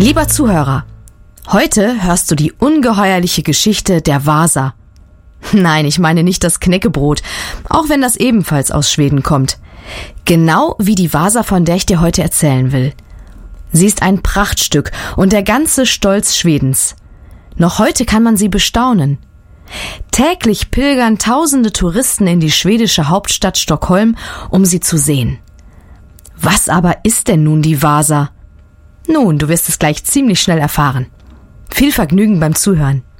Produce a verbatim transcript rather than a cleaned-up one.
Lieber Zuhörer, heute hörst du die ungeheuerliche Geschichte der Vasa. Nein, ich meine nicht das Knäckebrot, auch wenn das ebenfalls aus Schweden kommt. Genau wie die Vasa, von der ich dir heute erzählen will. Sie ist ein Prachtstück und der ganze Stolz Schwedens. Noch heute kann man sie bestaunen. Täglich pilgern tausende Touristen in die schwedische Hauptstadt Stockholm, um sie zu sehen. Was aber ist denn nun die Vasa? Nun, du wirst es gleich ziemlich schnell erfahren. Viel Vergnügen beim Zuhören.